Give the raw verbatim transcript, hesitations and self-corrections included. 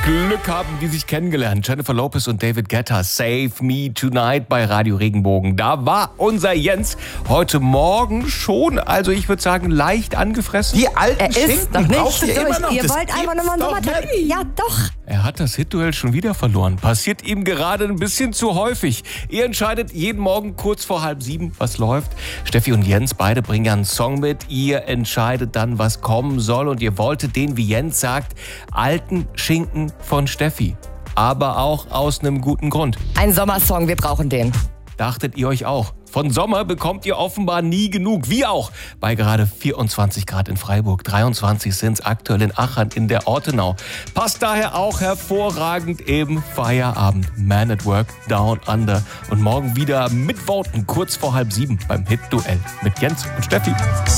Glück haben die sich kennengelernt. Jennifer Lopez und David Guetta. Save Me Tonight bei Radio Regenbogen. Da war unser Jens heute Morgen schon, also ich würde sagen, leicht angefressen. Die alten Er ist Schinken doch nicht braucht ihr durch. immer noch. Ihr Das wollt einfach gibt's nochmal einen doch Sommertag. nicht. Ja, doch. Er hat das Hitduell schon wieder verloren. Passiert ihm gerade ein bisschen zu häufig. Ihr entscheidet jeden Morgen kurz vor halb sieben, was läuft. Steffi und Jens, beide bringen ja einen Song mit. Ihr entscheidet dann, was kommen soll. Und ihr wolltet den, wie Jens sagt, alten Schinken von Steffi. Aber auch aus einem guten Grund. Ein Sommersong, wir brauchen den. Dachtet ihr euch auch? Von Sommer bekommt ihr offenbar nie genug. Wie auch bei gerade vierundzwanzig Grad in Freiburg. dreiundzwanzig sind es aktuell in Achern in der Ortenau. Passt daher auch hervorragend im Feierabend. Man at Work, Down Under. Und morgen wieder mit Voten kurz vor halb sieben beim Hit-Duell mit Jens und Steffi.